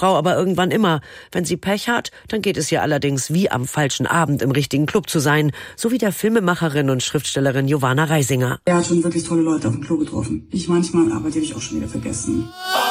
Frau aber irgendwann immer. Wenn sie Pech hat, dann geht es ihr allerdings wie am falschen Abend im richtigen Club zu sein, so wie der Filmemacherin und Schriftstellerin Giovanna Reisinger. Er hat schon wirklich tolle Leute auf dem Klo getroffen. Ich manchmal, aber die habe ich auch schon wieder vergessen.